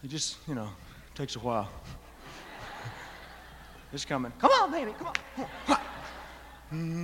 It just, takes a while. It's coming. Come on, baby, come on.